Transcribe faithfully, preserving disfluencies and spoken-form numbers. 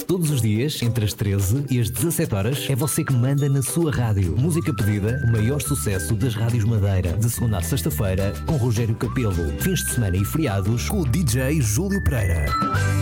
Todos os dias, entre as treze e as dezassete horas, é você que manda na sua rádio. Música pedida, o maior sucesso das rádios Madeira. De segunda a sexta-feira, com Rogério Capelo. Fins de semana e feriados, com o D J Júlio Pereira.